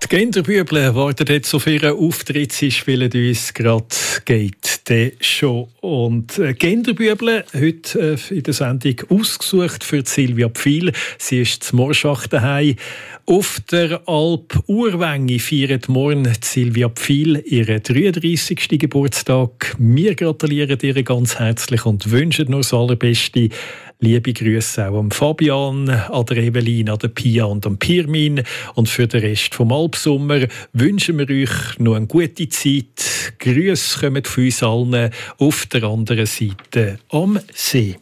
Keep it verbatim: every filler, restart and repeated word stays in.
Die Genderbüble warten jetzt auf ihren Auftritt. Sie spielen uns gerade «Geht de schon». Und äh, Genderbüble heute äh, in der Sendung ausgesucht für Silvia Pfil. Sie ist zu Morschach daheim. Auf der Alp Urwängi feiert morgen Silvia Pfil ihren dreiunddreissigsten Geburtstag. Wir gratulieren ihr ganz herzlich und wünschen nur das Allerbeste. Liebe Grüße auch an Fabian, an der Evelyn, an der Pia und an Pirmin. Und für den Rest vom Alpsommer wünschen wir euch noch eine gute Zeit. Grüße kommen von uns allen auf der anderen Seite am See.